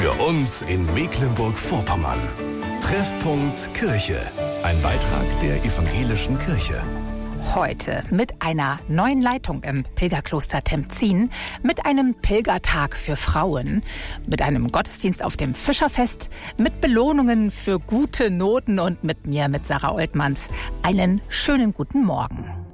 Für uns in Mecklenburg-Vorpommern. Treffpunkt Kirche. Ein Beitrag der Evangelischen Kirche. Heute mit einer neuen Leitung im Pilgerkloster Tempzin, mit einem Pilgertag für Frauen, mit einem Gottesdienst auf dem Fischerfest, mit Belohnungen für gute Noten und mit mir, mit Sarah Oltmanns. Einen schönen guten Morgen.